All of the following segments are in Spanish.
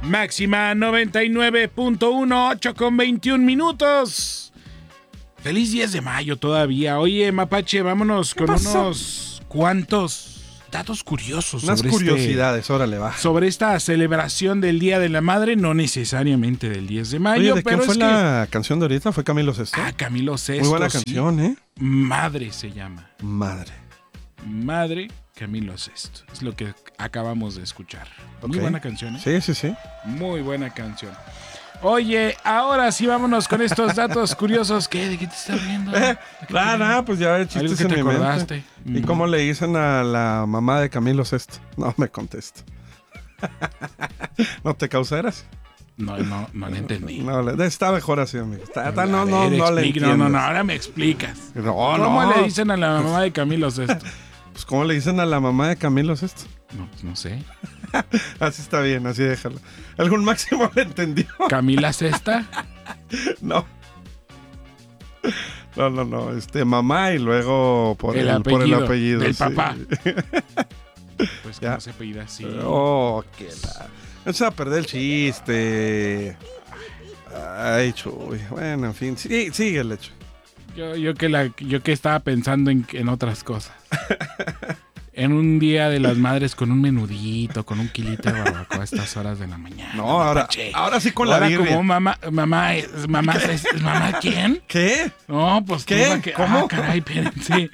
Máxima 99.1, 8:21. Feliz 10 de mayo todavía. Oye, Mapache, vámonos con unos cuantos datos curiosos. Unas curiosidades, órale, va. Sobre esta celebración del Día de la Madre, no necesariamente del 10 de mayo. Oye, ¿de quién fue la canción de ahorita? ¿Fue Camilo Sesto? Ah, Camilo Sesto. Muy buena canción, ¿eh? Madre se llama. Madre, Camilo Sesto. Es lo que acabamos de escuchar. Muy Ok. buena canción, ¿eh? Sí. Muy buena canción. Oye, ahora sí vámonos con estos datos curiosos. ¿Qué? ¿De qué te estás riendo? Nada, pues ya hay Algo chistes que en te mi acordaste. mente. ¿Y cómo le dicen a la mamá de Camilo Sesto? No me contesta. ¿No te causa gracia? No le entendí. No, está mejor así, amigo. A No ver, le explica. entiendo. No, ahora me explicas. No, ¿Cómo le dicen a la mamá de Camilo Sesto? Pues ¿cómo le dicen a la mamá de Camilo Sesto? No sé. Así está bien, así déjalo. ¿Algún máximo le entendió? ¿Camila Sesta? No. No. Mamá y luego por el apellido. del sí. papá. Pues Ya. ¿cómo se apellida así? Oh, qué la... Vamos a perder el chiste. Ay, Chuy. Bueno, en fin. Sí, sigue el hecho. Yo que estaba pensando en otras cosas. En un día de las madres con un menudito, con un kilito de barbacoa a estas horas de la mañana. No, ahora sí con la Ahora birria. como mamá ¿quién? ¿Qué? No, pues ¿Qué? ¿Cómo? Ah, caray, espérense.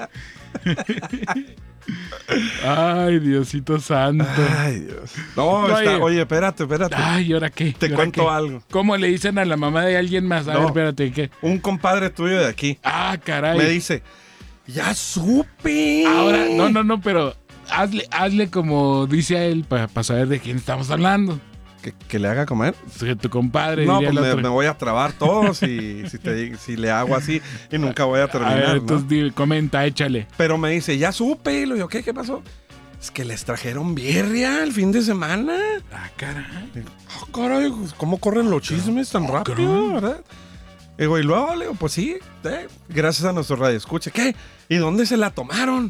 Ay, Diosito santo. Ay, Dios. No, oye, espérate. Ay, ¿y ahora qué? Te ¿Y ahora cuento qué? algo. ¿Cómo le dicen a la mamá de alguien más? A ver, No. espérate, ¿qué? Un compadre tuyo de aquí Ah, caray. me dice, ya supe. Ahora, no, pero hazle como dice a él para saber de quién estamos hablando. ¿Que le haga comer? Tu compadre No, diría pues el otro. me voy a trabar todo si le hago así y nunca voy a A terminar, ver, ¿no? entonces comenta, échale. Pero me dice, ya supe. Y le digo, ¿qué pasó? Es que les trajeron birria el fin de semana. Ah, caray. Oh, caray, ¿cómo corren los chismes tan rápido, verdad? Digo, y luego le digo, pues sí, gracias a nuestro radio escucha. ¿Qué? ¿Y dónde se la tomaron?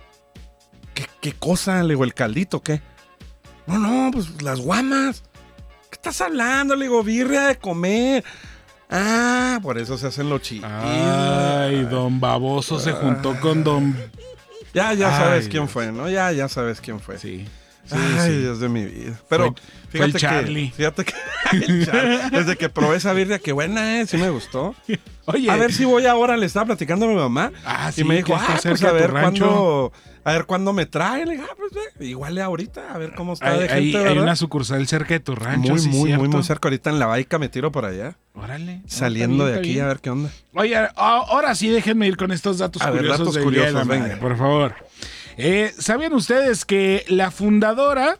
¿Qué cosa? Le digo, ¿el caldito qué? No, pues las guamas. ¿Qué estás hablando? Le digo, birria de comer. Ah, por eso se hacen los chistes. Ay, don Baboso se juntó con don... Ya sabes Ay, quién Dios. fue, ¿no? Ya sabes quién fue. Sí. Ay, Dios de mi vida. Pero Fue el Charlie. Fíjate que el Charlie, desde que probé esa birria, qué buena sí me gustó. Oye. A ver si voy ahora, le estaba platicando a mi mamá. Ah, sí, y me dijo, que está pues cerca a de ver tu rancho. cuándo me trae. Le dije, pues igual ahorita, a ver cómo está de Hay gente, ¿verdad? una sucursal cerca de tu rancho, muy, sí, muy, ¿cierto? muy cerca. Ahorita en la Baica me tiro por allá. Órale. Saliendo Está de aquí, bien. a ver qué onda. Oye, ahora sí déjenme ir con estos datos A ver, curiosos datos del Día de la curiosos, Madre, venga. por favor. ¿Sabían ustedes que la fundadora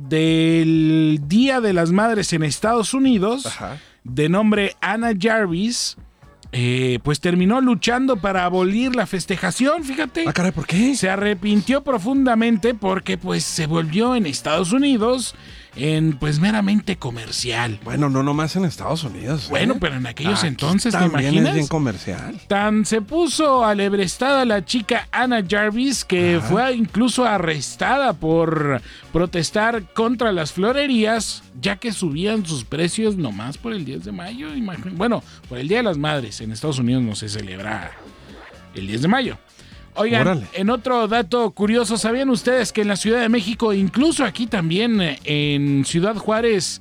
del Día de las Madres en Estados Unidos, Ajá. de nombre Anna Jarvis, pues terminó luchando para abolir la festejación, fíjate? Ah, caray, ¿por qué? Se arrepintió profundamente porque pues se volvió en Estados Unidos pues meramente comercial. Bueno, no nomás en Estados Unidos. Bueno, pero en aquellos Aquí entonces, ¿te también imaginas? es bien comercial. Tan se puso alebrestada la chica Anna Jarvis que fue incluso arrestada por protestar contra las florerías, ya que subían sus precios nomás por el 10 de mayo. Bueno, por el Día de las Madres. En Estados Unidos no se celebra el 10 de mayo. Oigan, Órale. en otro dato curioso, ¿sabían ustedes que en la Ciudad de México, incluso aquí también en Ciudad Juárez,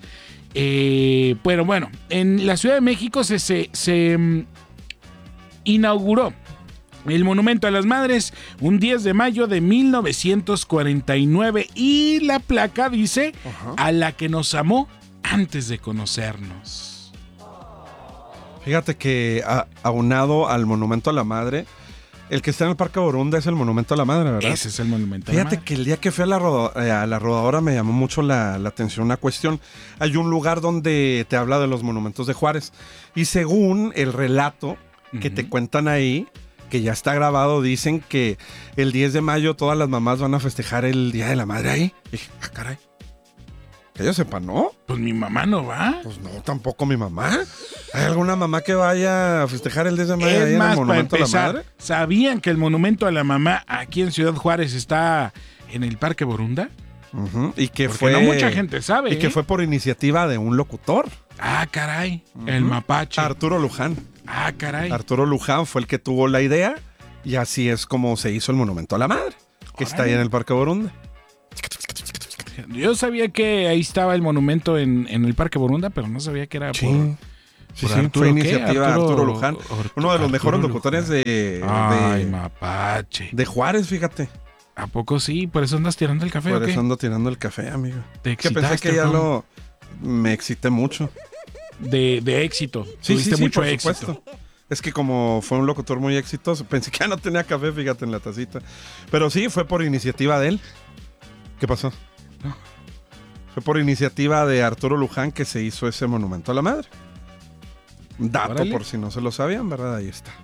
bueno, en la Ciudad de México se inauguró el Monumento a las Madres un 10 de mayo de 1949 y la placa dice a la que nos amó antes de conocernos? Fíjate que aunado al Monumento a la Madre, el que está en el Parque Borunda es el Monumento a la Madre, ¿verdad? Ese es el Monumento a la Fíjate Madre. que el día que fui a la rodadora me llamó mucho la atención una cuestión. Hay un lugar donde te habla de los monumentos de Juárez. Y según el relato que te cuentan ahí, que ya está grabado, dicen que el 10 de mayo todas las mamás van a festejar el Día de la Madre ahí. Y dije, caray. Que yo sepa, ¿no? Pues mi mamá no va. Pues no, tampoco mi mamá. ¿Hay alguna mamá que vaya a festejar el 10 de mayo Es ahí en más, el para Monumento a la empezar, Madre? ¿sabían que el Monumento a la Mamá aquí en Ciudad Juárez está en el Parque Borunda? Ujú. Y que Porque no mucha gente sabe. Y que fue por iniciativa de un locutor. Ah, caray. El mapache. Arturo Luján. Ah, caray. Arturo Luján fue el que tuvo la idea y así es como se hizo el Monumento a la Madre, que está ahí en el Parque Borunda. Yo sabía que ahí estaba el monumento en el Parque Borunda, pero no sabía que era Sí. Sí, por sí, Arturo, fue ¿qué? iniciativa de Arturo Luján. Uno de los Arturo mejores Luján. locutores Ay, mapache. de Juárez, fíjate. ¿A poco sí? ¿Por eso andas tirando el café Por o qué? eso ando tirando el café, amigo. ¿Te Que pensé excitaste que ya o me excité mucho. de éxito. Sí, Tuviste sí, mucho por éxito. supuesto. Es que como fue un locutor muy exitoso, pensé que ya no tenía café, fíjate, en la tacita. Pero sí, fue por iniciativa de él. ¿Qué pasó? No. Fue por iniciativa de Arturo Luján que se hizo ese monumento a la madre. Dato, Órale. por si no se lo sabían, ¿verdad? Ahí está.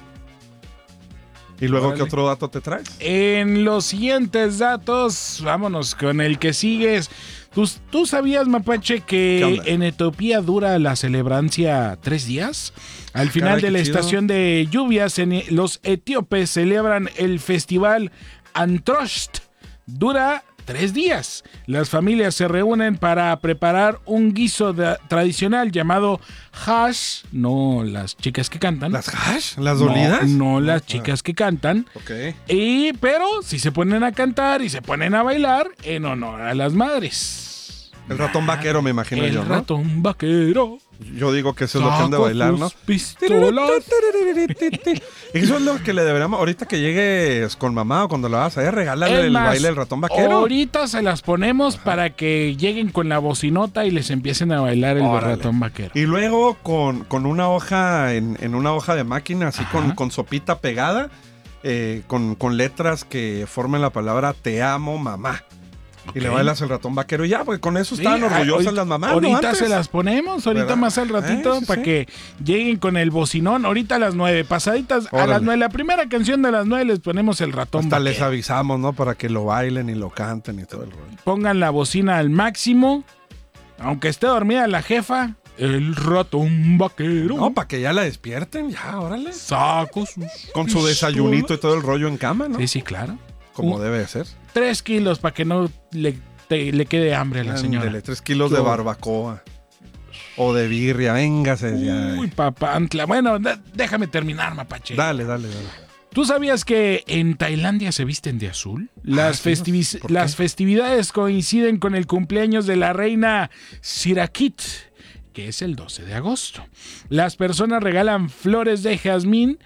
¿Y luego Órale. qué otro dato te traes? En los siguientes datos, vámonos con el que sigues. ¿Tú sabías, mapache, ¿Qué que onda? en Etiopía dura la celebrancia 3 días? Al final caray, de qué la chido. estación de lluvias, los etíopes celebran el festival Antrost. Dura 3 días. Las familias se reúnen para preparar un guiso tradicional llamado hash, no las chicas que cantan. ¿Las hash? ¿Las dolidas? No las chicas que cantan. Ok. Pero sí se ponen a cantar y se ponen a bailar en honor a las madres. El ratón vaquero, me imagino El yo, ¿no? ratón vaquero. Yo digo que eso es lo que han de sacó bailar, ¿no? sus pistolas. Eso es lo que le deberíamos, ahorita que llegues con mamá o cuando la vas a ver, regálale Es el más, baile del ratón vaquero. Ahorita se las ponemos para que lleguen con la bocinota y les empiecen a bailar el Órale. ratón vaquero. Y luego con una hoja, en una hoja de máquina, así con sopita pegada, con letras que formen la palabra te amo, mamá. Ok. Y le bailas el ratón vaquero y ya, porque con eso Sí, estaban orgullosas ahorita- las mamás, ¿no? Ahorita Antes. se las ponemos, ahorita ¿Verdad? más al ratito, Sí, para sí. que lleguen con el bocinón. Ahorita a las 9, pasaditas a Órale. las 9. La primera canción de las 9 les ponemos el ratón Hasta vaquero. les avisamos, ¿no? Para que lo bailen y lo canten y todo el rollo. Pongan la bocina al máximo. Aunque esté dormida la jefa, el ratón vaquero No, para que ya la despierten, ya, órale. saco sus Con su desayunito y todo el rollo en cama, ¿no? Sí, sí, claro. Como debe de ser. 3 kilos para que no le quede hambre a la señora. Ándele, 3 kilos de Yo- barbacoa. O de birria, véngase ya. Uy, papantla. Bueno, déjame terminar, mapache. Dale. ¿Tú sabías que en Tailandia se visten de azul? Las, sí, ¿por qué? las festividades coinciden con el cumpleaños de la reina Sirakit, que es el 12 de agosto. Las personas regalan flores de jazmín,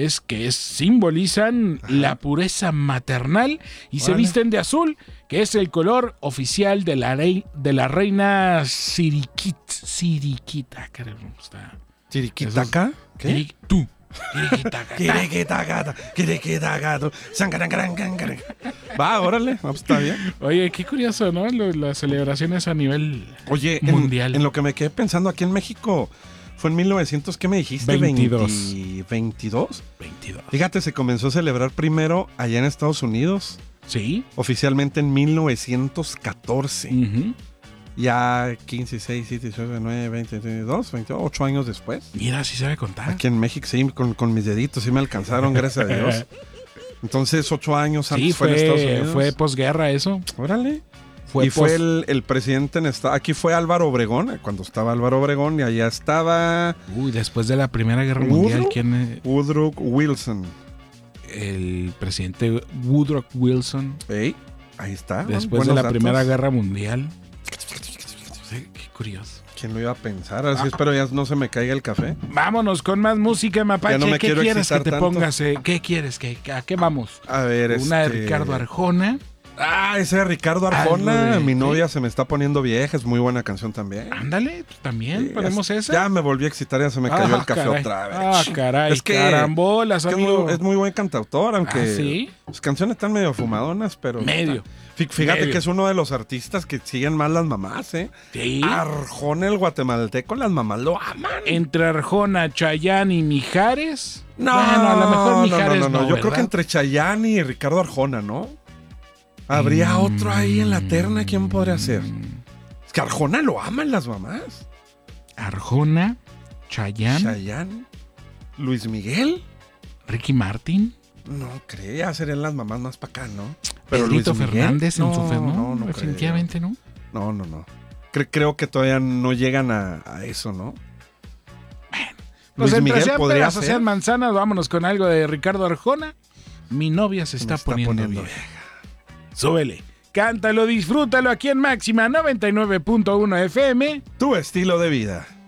simbolizan la pureza maternal, y se Órale. visten de azul, que es el color oficial de la reina Sirikit. Sirikita, caramba, está. ¿Chiriquitaca? ¿Qué? Tú. Sirikitacata. Quiriquitagato. Sangarangarangangaran. Va, órale. No, pues está bien. Oye, qué curioso, ¿no? Las celebraciones a nivel Oye, mundial. en lo que me quedé pensando aquí en México, fue en 1900, ¿qué me dijiste? 22. 22. 22. Fíjate, se comenzó a celebrar primero allá en Estados Unidos, ¿Sí? oficialmente en 1914. Ujú. Ya 15, 16, 17, 18, 19, 20, 22, 28 años después. Mira, sí sabe contar. Aquí en México, sí, con mis deditos, sí me alcanzaron, gracias a Dios. Entonces, 8 años antes Sí, fue en Estados Unidos. fue posguerra eso. Órale. Fue Y fue el presidente aquí fue Álvaro Obregón, cuando estaba Álvaro Obregón, y allá estaba Uy, después de la Primera Guerra Mundial, Woodrow. ¿quién es? Woodrow Wilson. El presidente Woodrow Wilson. Ey, ahí está. Después Buenos de la datos. Primera Guerra Mundial. Sí, qué curioso. ¿Quién lo iba a pensar? Así espero ya no se me caiga el café. Vámonos con más música, mapache. Ya no me ¿Qué quiero quieres que excitar te tanto. pongas? ¿Qué quieres? ¿A qué vamos? A ver, Una de Ricardo Arjona. Ah, ese de Ricardo Algo Arjona. de- Mi ¿sí? novia se me está poniendo vieja. Es muy buena canción también. Ándale, pues también Sí, ponemos esa. Ya me volví a excitar, ya se me cayó el café caray. otra vez. Ah, caray. Es que- carambolas, Es, amigo. es muy buen cantautor, aunque Ah, ¿sí? sus canciones están medio fumadonas, pero... Medio. Fíjate Medio. que es uno de los artistas que siguen más las mamás, ¿eh? Sí. Arjona, el guatemalteco, las mamás lo aman. Entre Arjona, Chayanne y Mijares. No, Bueno, a lo mejor Mijares no, Yo creo ¿verdad? que entre Chayanne y Ricardo Arjona, ¿no? ¿Habría otro ahí en la terna? ¿Quién podría ser? Es que Arjona lo aman las mamás. Arjona, Chayanne, Chayanne, Luis Miguel. Ricky Martin. No, creía serían las mamás más para acá, ¿no? Pero Pedrito Luis Miguel, Fernández en su no, femo, no, no definitivamente creo. no. No. Creo que todavía no llegan a eso, ¿no? Pues Luis entre Miguel sean podría peras o sean ser. manzanas, vámonos con algo de Ricardo Arjona. Mi novia se está poniendo vieja. Súbele. Cántalo, disfrútalo aquí en Máxima 99.1 FM. Tu estilo de vida.